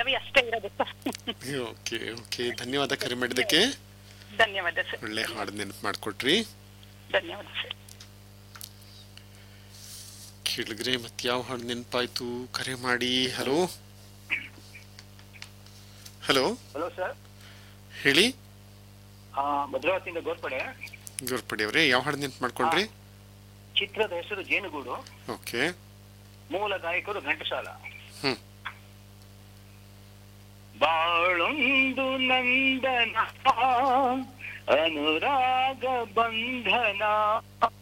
ಪಲ್ಲವಿ ಅಷ್ಟೇ ಇರೋದು sir. Okay okay, ಧನ್ಯವಾದ ಕರೆ ಮಾಡಿದ್ದಕ್ಕೆ. ಧನ್ಯವಾದ ಸರ್. ಒಳ್ಳೆ ಹಾಡು ನೆನಪು ಮಾಡಿಕೊಟ್ರಿ. ಧನ್ಯವಾದ ಸರ್. ಕೇಳಿದ್ರೆ ಮತ್ತೆ ಯಾವ ಹಾಡು ನೆನಪಾಯ್ತು? ಕರೆ ಮಾಡಿ. ಹಲೋ ಹಲೋ ಹಲೋ ಸರ್, ಹೇಳಿ. ಭದ್ರಾವತಿಯಿಂದ ಗೋರ್ಪಡೆ. ಗೋರ್ಪಡೆ ಅವರೇ, ಯಾವ ಹಾಡು ನೆನಪು ಮಾಡ್ಕೊಂಡ್ರಿ? ಚಿತ್ರದ ಹೆಸರು ಜೇನುಗೂಡು. ಓಕೆ. ಮೂಲ ಗಾಯಕರು ಘಂಟಸಾಲ. ಹ್ಮ್. ಬಾಳೊಂದು ನಂದನ ಅನುರಾಗ ಬಂಧನ